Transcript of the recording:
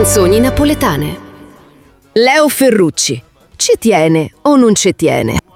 Canzoni napoletane. Leo Ferrucci. Ci tiene o non ci tiene?